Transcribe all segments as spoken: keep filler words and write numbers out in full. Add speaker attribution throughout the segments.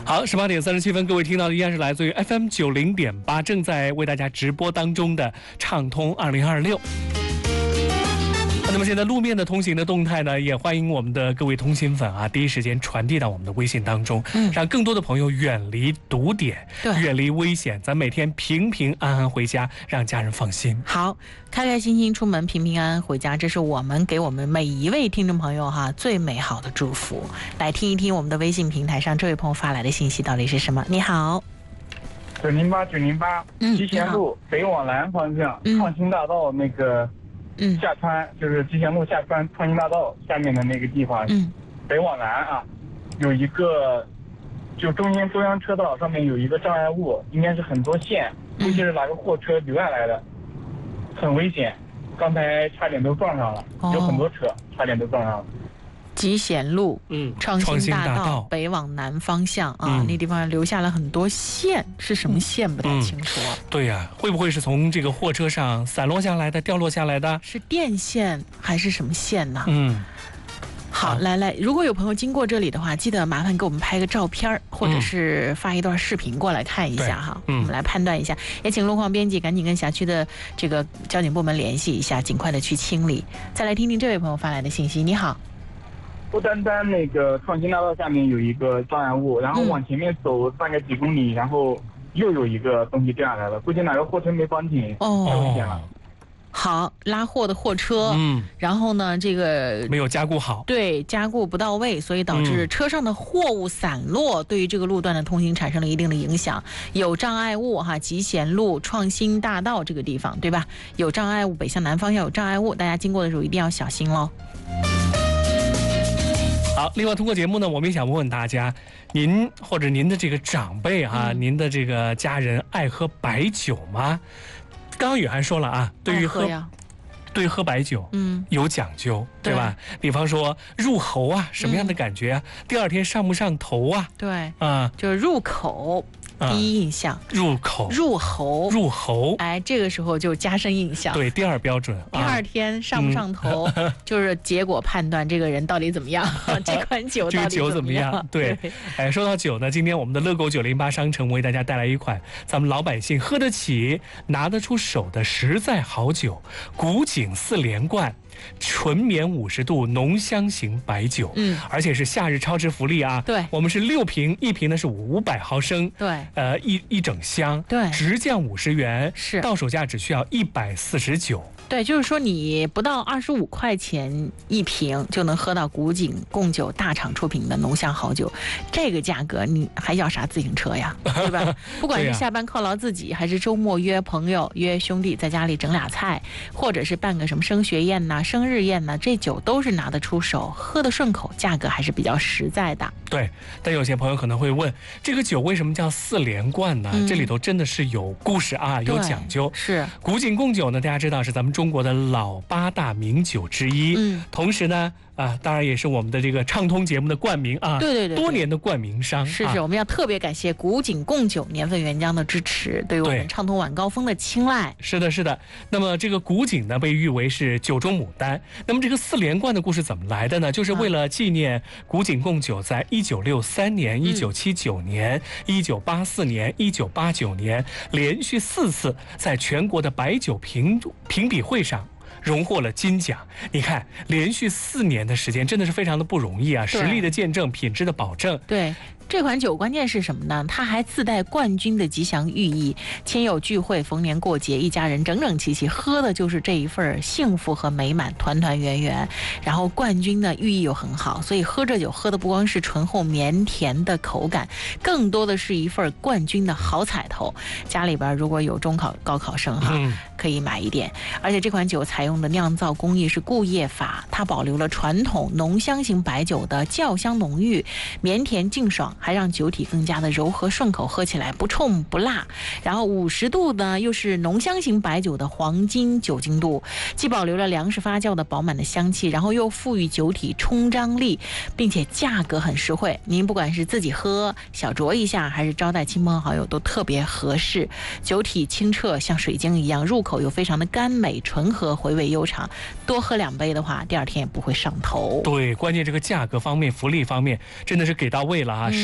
Speaker 1: 好，十八点三十七分，各位听到的依然是来自于 F M 九零点八，正在为大家直播当中的畅通二零二六。那么现在路面的通行的动态呢，也欢迎我们的各位通行粉啊，第一时间传递到我们的微信当中，嗯，让更多的朋友远离堵点，远离危险，咱每天平平安安回家，让家人放心。
Speaker 2: 好，开开心心出门，平平安安回家，这是我们给我们每一位听众朋友哈最美好的祝福。来听一听我们的微信平台上这位朋友发来的信息到底是什么？你好。
Speaker 3: 九零八九零八，集贤路北往南方向，
Speaker 2: 嗯、
Speaker 3: 创新大道那个。嗯，下川就是集贤路下川创新大道下面的那个地方，嗯，北往南啊，有一个就中间中央车道上面有一个障碍物，应该是很多线，估计是哪个货车流下来的，很危险，刚才差点都撞上了，哦、有很多车差点都撞上了。
Speaker 2: 集贤路，嗯，创新大道北往南方向啊，嗯、那地方留下了很多线，是什么线不太清楚。嗯、
Speaker 1: 对呀、啊，会不会是从这个货车上散落下来的、掉落下来的？
Speaker 2: 是电线还是什么线呢？
Speaker 1: 嗯，
Speaker 2: 好，来来，如果有朋友经过这里的话，记得麻烦给我们拍个照片，或者是发一段视频过来看一下哈，嗯、我们来判断一下。也请路况编辑赶紧跟辖区的这个交警部门联系一下，尽快的去清理。再来听听这位朋友发来的信息，你好。
Speaker 3: 不单单那个创新大道下面有一个障碍物，然后往前面走大概几公里，然后又有一个东西掉下来了，估计哪个货车没绑紧，太危险了。
Speaker 2: 好，拉货的货车，嗯，然后呢，这个
Speaker 1: 没有加固好，
Speaker 2: 对，加固不到位，所以导致车上的货物散落，嗯、对于这个路段的通行产生了一定的影响。有障碍物哈，集贤路创新大道这个地方，对吧？有障碍物，北向南方向有障碍物，大家经过的时候一定要小心喽。
Speaker 1: 好，另外通过节目呢，我们也想问问大家，您或者您的这个长辈啊，嗯、您的这个家人爱喝白酒吗？刚刚雨涵说了啊，对于喝，对于喝白酒，嗯，有讲究，对吧？对，比方说入喉啊，什么样的感觉啊？嗯、第二天上不上头啊？
Speaker 2: 对，啊、嗯，就是入口。第一印象，
Speaker 1: 嗯、入口、
Speaker 2: 入喉、
Speaker 1: 入喉，
Speaker 2: 哎，这个时候就加深印象。
Speaker 1: 对，第二标准。
Speaker 2: 第二天上不上头，嗯、就是结果判断这个人到底怎么样，这款酒到底
Speaker 1: 这个酒怎么样？对，对哎，说到酒呢，今天我们的乐购九零八商城为大家带来一款咱们老百姓喝得起、拿得出手的实在好酒——古井四连冠。纯棉五十度浓香型白酒，嗯，而且是夏日超值福利啊！
Speaker 2: 对，
Speaker 1: 我们是六瓶，一瓶呢是五百毫升，
Speaker 2: 对，
Speaker 1: 呃，一一整箱，
Speaker 2: 对，
Speaker 1: 直降五十元，
Speaker 2: 是
Speaker 1: 到手价只需要一百四十九。
Speaker 2: 对，就是说你不到二十五块钱一瓶就能喝到古井贡酒大厂出品的浓香好酒，这个价格你还要啥自行车呀？对吧？不管是下班犒劳自己，还是周末约朋友、约兄弟在家里整俩菜，或者是办个什么升学宴呐、生日宴呐，这酒都是拿得出手，喝得顺口，价格还是比较实在的。
Speaker 1: 对，但有些朋友可能会问，这个酒为什么叫四连冠呢？嗯、这里头真的是有故事啊，有讲究。
Speaker 2: 是
Speaker 1: 古井贡酒呢，大家知道是咱们中国的老八大名酒之一，嗯，同时呢，啊，当然也是我们的这个畅通节目的冠名啊，
Speaker 2: 对对 对, 对，
Speaker 1: 多年的冠名商。
Speaker 2: 是是、啊，我们要特别感谢古井贡酒年份原浆的支持，对于我们畅通晚高峰的青睐。
Speaker 1: 是的，是的。那么这个古井呢，被誉为是酒中牡丹。那么这个四连冠的故事怎么来的呢？就是为了纪念古井贡酒在一九六三年、一九七九年、一九八四年、一九八九年连续四次在全国的白酒评评比会上荣获了金奖。你看，连续四年的时间真的是非常的不容易啊！实力的见证，品质的保证。
Speaker 2: 对。这款酒关键是什么呢？它还自带冠军的吉祥寓意，亲友聚会、逢年过节，一家人整整齐齐，喝的就是这一份幸福和美满，团团圆圆。然后冠军的寓意又很好，所以喝这酒喝的不光是醇厚绵甜的口感，更多的是一份冠军的好彩头。家里边如果有中考高考生哈，嗯、可以买一点。而且这款酒采用的酿造工艺是固液法，它保留了传统浓香型白酒的酵香浓郁、绵甜劲爽。还让酒体更加的柔和顺口，喝起来不冲不辣。然后五十度呢，又是浓香型白酒的黄金酒精度，既保留了粮食发酵的饱满的香气，然后又赋予酒体冲张力，并且价格很实惠。您不管是自己喝小酌一下，还是招待亲朋好友，都特别合适。酒体清澈像水晶一样，入口又非常的甘美醇和，回味悠长。多喝两杯的话，第二天也不会上头。
Speaker 1: 对，关键这个价格方面、福利方面真的是给到位了啊！嗯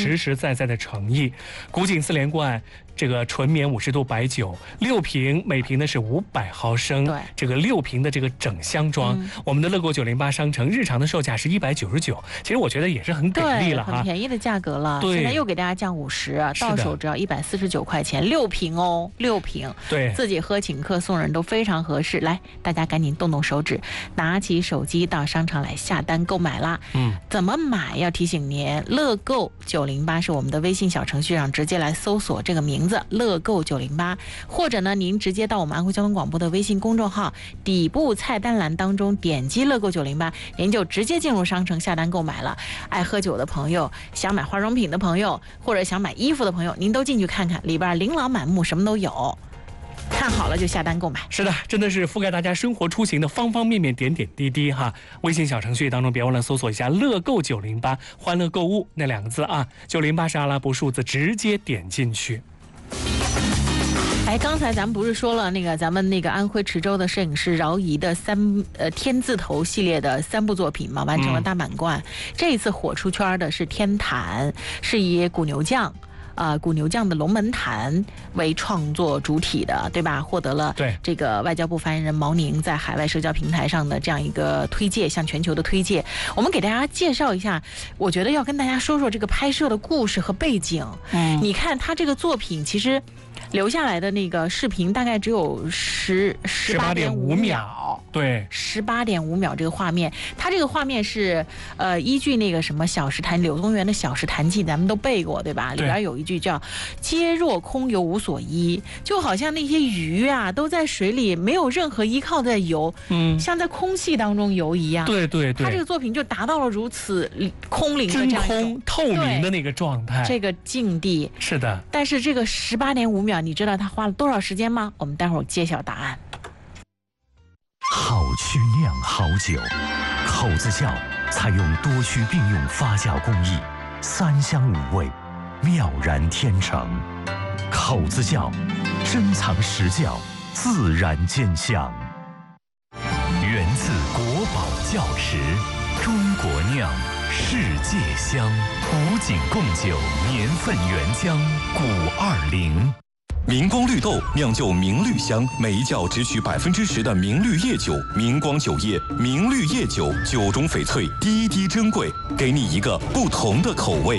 Speaker 1: 实实在在的诚意。古井四连冠。这个纯棉五十度白酒六瓶，每瓶呢是五百毫升。
Speaker 2: 对，
Speaker 1: 这个六瓶的这个整箱装，嗯、我们的乐购九零八商城日常的售价是一百九十九，其实我觉得也是很给力了哈，
Speaker 2: 很便宜的价格了。
Speaker 1: 对，
Speaker 2: 现在又给大家降五十，到手只要一百四十九块钱，六瓶哦，六瓶。
Speaker 1: 对，
Speaker 2: 自己喝请客送人都非常合适。来，大家赶紧动动手指，拿起手机到商场来下单购买啦。
Speaker 1: 嗯，
Speaker 2: 怎么买？要提醒您，乐购九零八是我们的微信小程序上直接来搜索这个名。乐购九零八，或者呢，您直接到我们安徽交通广播的微信公众号底部菜单栏当中点击乐购九零八，您就直接进入商城下单购买了。爱喝酒的朋友，想买化妆品的朋友，或者想买衣服的朋友，您都进去看看，里边琳琅满目，什么都有。看好了就下单购买。
Speaker 1: 是的，真的是覆盖大家生活出行的方方面面点点滴滴哈。微信小程序当中别忘了搜索一下乐购九零八，欢乐购物那两个字啊，九零八是阿拉伯数字，直接点进去。
Speaker 2: 哎，刚才咱们不是说了那个咱们那个安徽池州的摄影师饶仪的三呃天字头系列的三部作品嘛，完成了大满贯。嗯、这一次火出圈的是天坛，是以古牛匠。呃，古牛匠的龙门坛为创作主体的，对吧？获得了这个外交部发言人毛宁在海外社交平台上的这样一个推介，向全球的推介。我们给大家介绍一下，我觉得要跟大家说说这个拍摄的故事和背景。嗯，你看他这个作品其实留下来的那个视频大概只有十十八点五秒，
Speaker 1: 对，
Speaker 2: 十八点五秒这个画面，它这个画面是呃依据那个什么《小石潭》柳宗元的《小石潭记》，咱们都背过对吧？里边有一句叫“皆若空游无所依”，就好像那些鱼啊都在水里没有任何依靠在游，嗯，像在空气当中游一样。
Speaker 1: 对对对，
Speaker 2: 他这个作品就达到了如此空灵的这样一种
Speaker 1: 真空透明的那个状态，
Speaker 2: 这个境地
Speaker 1: 是的。
Speaker 2: 但是这个十八点五秒，你知道他花了多少时间吗？我们待会儿揭晓答案。
Speaker 4: 好曲酿好酒，口子窖采用多区并用发酵工艺，三香五味，妙然天成。口子窖，珍藏实窖，自然兼香。源自国宝窖池，中国酿，世界香。古井贡酒年份原浆，古二零。
Speaker 5: 明光绿豆酿就明绿香，每一窖只取百分之十的明绿叶酒。明光酒业，明绿叶酒，酒中翡翠，滴滴珍贵，给你一个不同的口味。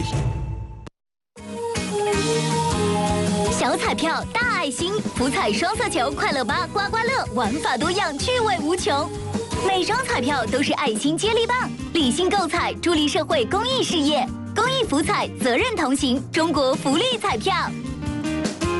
Speaker 6: 小彩票大爱心，福彩双色球，快乐八刮刮乐，玩法多样，趣味无穷。每张彩票都是爱心接力棒，理性购彩，助力社会公益事业。公益福彩，责任同行，中国福利彩票。